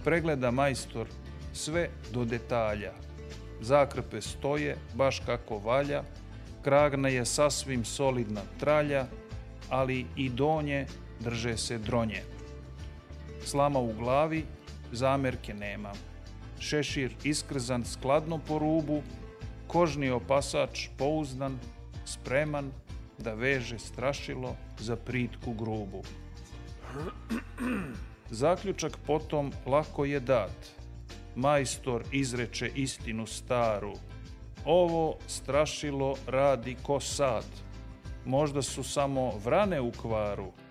Pregleda majstor sve do detalja. Zakrpe stoje baš kako valja, kragna je sasvim solidna tralja, ali i donje drže se dronje. Slama u glavi, zamerke nema. Šešir iskrzan skladno po rubu, kožni opasač pouzdan, spreman da veže strašilo za pritku grubu. Zaključak potom lako je dat. Majstor izreče istinu staru. Ovo strašilo radi ko sad. Možda su samo vrane u kvaru,